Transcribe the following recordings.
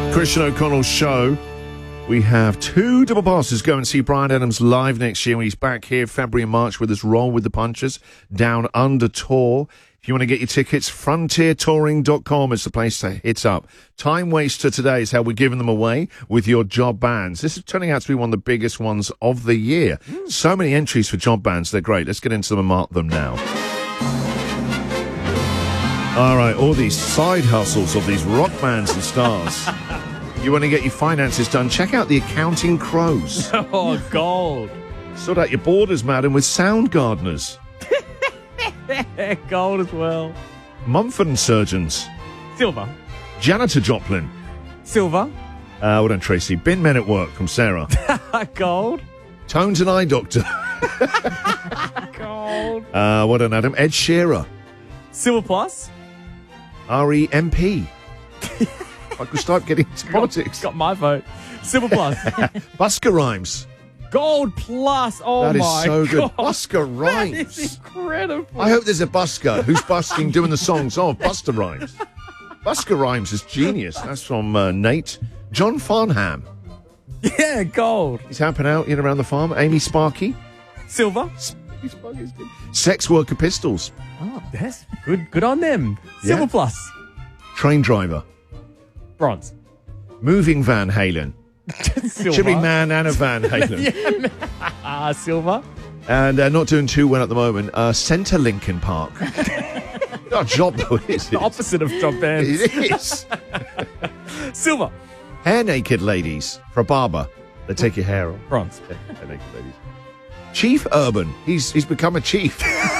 Christian O'Connell's show. We have 2 double passes. Go and see Bryan Adams live next year when he's back here February and March with his Roll with the Punchers Down Under tour. If you want to get your tickets, frontiertouring.com is the place to hit up. Time Waster today is how we're giving them away with your job bands. This is turning out to be one of the biggest ones of the year. So many entries for job bands. They're great. Let's get into them and mark them now. All right, all these side hustles of these rock bands and stars. You want to get your finances done? Check out the Accounting Crows. Oh, gold. Sort out your borders, madam, with Sound Gardeners. Gold as well. Mumford & Surgeons. Silver. Janitor Joplin. Silver. Well done, Tracy. Bin Men at Work from Sarah. Gold. Tones and Eye Doctor. Gold. Well done, Adam. Ed Shearer. Silver plus. REMP. I could start getting into politics. Got my vote. Silver plus. Busker Rhymes. Gold plus. Oh, That is my so good. God. Busker That Rhymes. is incredible. I hope there's a busker who's busking doing the songs of Buster Rhymes. Busker Rhymes is genius. That's from Nate. John Farnham. Yeah, gold. He's helping out around the farm. Amy Sparky. Silver. Sex Worker Pistols. Oh, yes. Good on them. Silver Yeah. plus. Train Driver. Bronze. Moving Van Halen. Silver. Should be Man and a Van Halen. Silver. And not doing too well at the moment. Centre Lincoln Park. Not a job though, is it? The opposite of job bands. It is. Silver. Hair Naked Ladies for a barber. They take your hair off. Bronze. Hair Naked Ladies. Chief Urban. He's become a chief.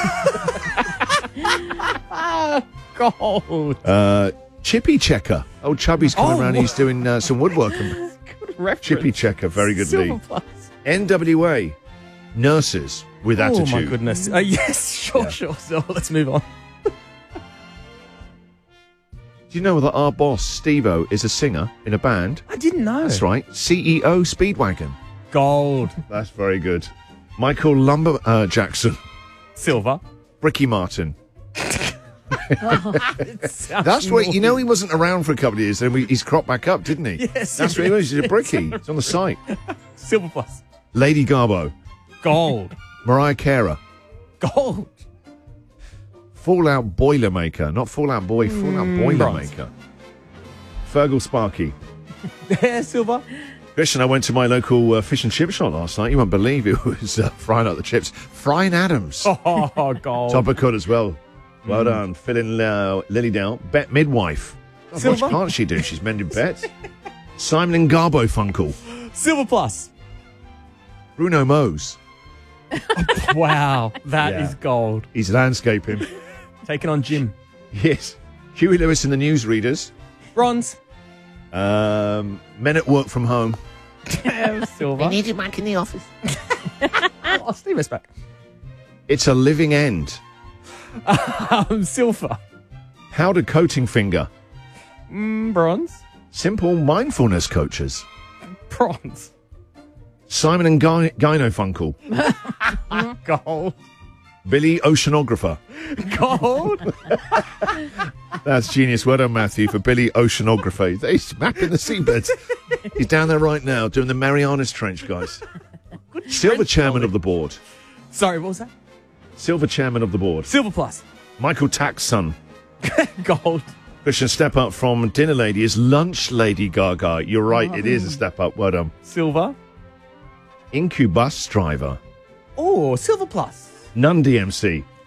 Gold. Chippy Checker. Old Chubby's coming Oh, around. He's doing some woodworking. Good reference. Chippy Checker. Very good Silver lead. plus. NWA. Nurses with Attitude. Oh, my goodness. Yes, sure. So let's move on. Do you know that our boss, Steve-O, is a singer in a band? I didn't know. That's right. CEO Speedwagon. Gold. That's very good. Michael Lumber Jackson. Silver. Ricky Martin. That's That's where, you know, he wasn't around for a couple of years, then he's cropped back up, didn't he? Yes, That's he where he was. did. He's a brickie. It's on the site. Silver plus. Lady Garbo. Gold. Mariah Carey. Gold. Fallout Boilermaker. Not Fallout Boy, Fallout Boilermaker. Fergal Sparky. Yeah, silver. Christian, I went to my local fish and chip shop last night. You won't believe it was frying up the chips. Frying Adams. Oh, gold. Top of cut as well. Well done. Filling Lily down. Bet Midwife. God, Silver. what can't she do? She's mending bets. Simon and Garfunkel. Silver plus. Bruno Mose. Wow, that Yeah. is gold. He's landscaping. Taking on Jim. Yes. Huey Lewis and the Newsreaders. Bronze. Men at Work from Home. Silver. Need you back in the office. Oh, Steve is back. It's a Living End. Silver. Powdered Coating Finger. Bronze. Simple Mindfulness Coaches. Bronze. Simon and Gynofunkel. Gold. Billy Oceanographer. Gold. That's genius. Well done, Matthew, for Billy Oceanographer. He's mapping the seabeds. He's down there right now doing the Marianas Trench, guys. Silver chairman of the board. Sorry, what was that? Silver chairman of the board. Silver plus. Michael Tack's son. Gold. Christian, step up from Dinner Lady is Lunch Lady Gaga. You're right, it is a step up. Well done. Silver. Incubus driver. Oh, silver plus. Nun DMC.